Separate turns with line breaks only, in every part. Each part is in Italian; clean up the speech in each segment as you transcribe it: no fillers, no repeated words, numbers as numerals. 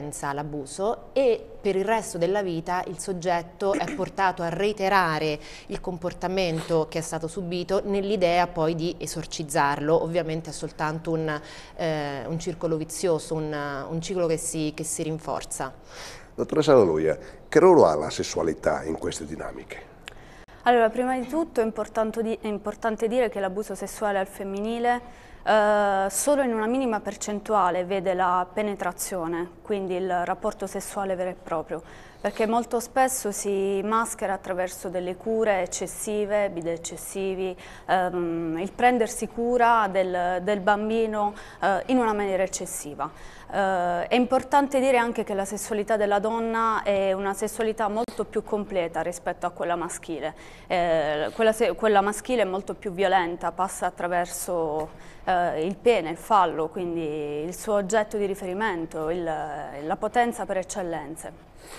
violenza, l'abuso, e per il resto della vita il soggetto è portato a reiterare il comportamento che è stato subito nell'idea poi di esorcizzarlo. Ovviamente è soltanto un circolo vizioso, un ciclo che si rinforza.
Dottoressa Laloia, che ruolo ha la sessualità in queste dinamiche?
Allora, prima di tutto è importante dire che l'abuso sessuale al femminile solo in una minima percentuale vede la penetrazione, quindi il rapporto sessuale vero e proprio, perché molto spesso si maschera attraverso delle cure eccessive, bidet eccessivi, il prendersi cura del bambino in una maniera eccessiva. È importante dire anche che la sessualità della donna è una sessualità molto più completa rispetto a quella maschile. Quella maschile è molto più violenta, passa attraverso il pene, il fallo, quindi il suo oggetto di riferimento, la potenza per eccellenza.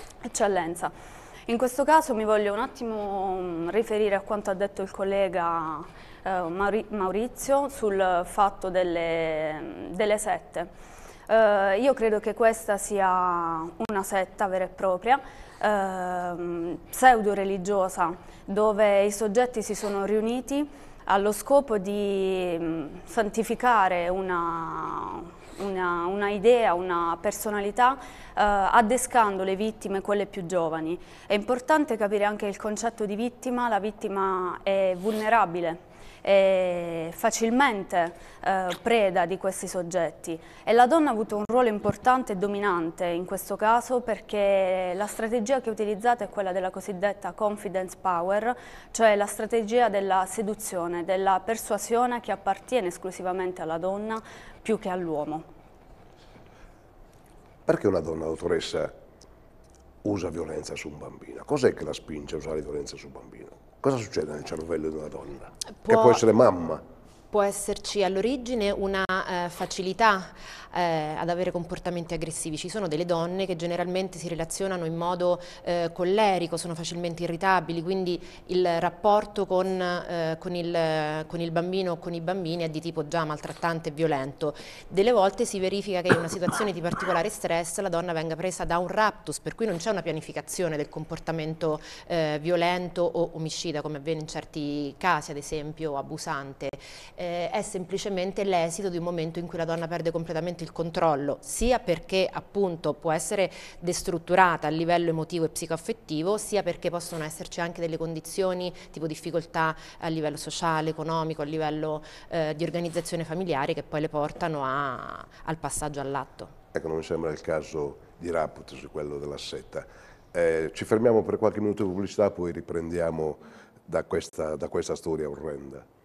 In questo caso mi voglio un attimo riferire a quanto ha detto il collega Maurizio sul fatto delle sette. Io credo che questa sia una setta vera e propria, pseudo-religiosa, dove i soggetti si sono riuniti allo scopo di santificare una idea, una personalità, addescando le vittime, quelle più giovani. È importante capire anche il concetto di vittima. La vittima è vulnerabile, è facilmente preda di questi soggetti, e la donna ha avuto un ruolo importante e dominante in questo caso, perché la strategia che è utilizzata è quella della cosiddetta confidence power, cioè la strategia della seduzione, della persuasione, che appartiene esclusivamente alla donna più che all'uomo.
Perché una donna, dottoressa, usa violenza su un bambino? Cos'è che la spinge a usare violenza su un bambino? Cosa succede nel cervello di una donna? Che può essere mamma.
Può esserci all'origine una facilità ad avere comportamenti aggressivi. Ci sono delle donne che generalmente si relazionano in modo collerico, sono facilmente irritabili, quindi il rapporto con il bambino o con i bambini è di tipo già maltrattante e violento. Delle volte si verifica che in una situazione di particolare stress la donna venga presa da un raptus, per cui non c'è una pianificazione del comportamento violento o omicida, come avviene in certi casi, ad esempio, o abusante. È semplicemente l'esito di un momento in cui la donna perde completamente il controllo, sia perché appunto può essere destrutturata a livello emotivo e psicoaffettivo, sia perché possono esserci anche delle condizioni tipo difficoltà a livello sociale, economico, a livello di organizzazione familiare, che poi le portano al passaggio all'atto.
Ecco, non mi sembra il caso di Raput su quello della setta. Ci fermiamo per qualche minuto di pubblicità, poi riprendiamo da questa storia orrenda.